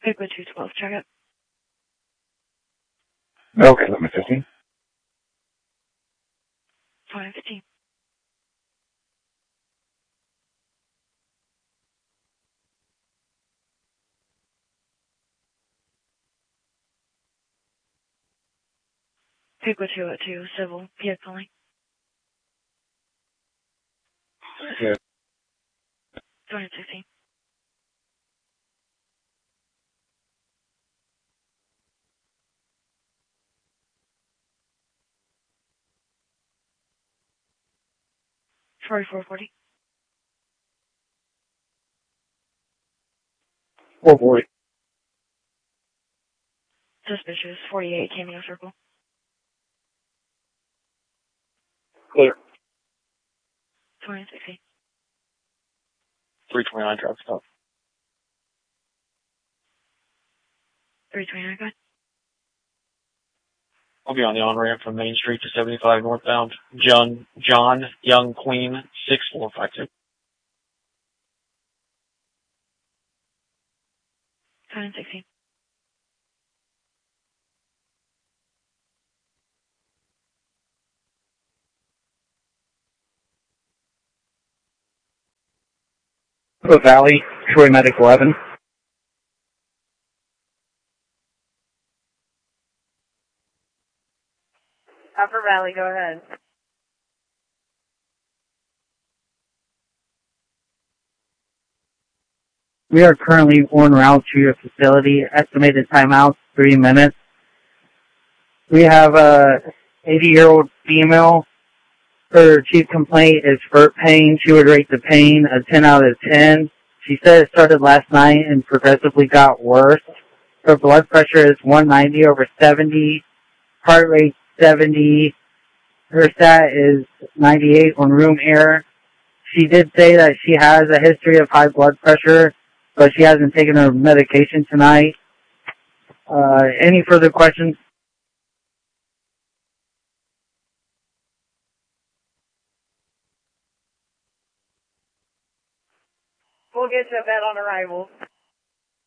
Pick with 212, check it. Okay, limit 15. 2015. Pick with 202, civil, PF calling. Yeah. 2016. Sorry, 440. 440. Suspicious, 48, Cameo Circle. Clear. 2016. 329 traffic stop. 329, go ahead. I'll be on the on-ramp from Main Street to 75 northbound. John Young Queen 6452. 2016. Upper Valley, Troy Medic 11. Upper Valley, go ahead. We are currently en route to your facility. Estimated timeout, 3 minutes. We have a 80-year-old female. Her chief complaint is foot pain. She would rate the pain a 10 out of 10. She said it started last night and progressively got worse. Her blood pressure is 190/70. Heart rate 70. Her stat is 98 on room air. She did say that she has a history of high blood pressure, but she hasn't taken her medication tonight. Any further questions? We'll get you a bed on arrival.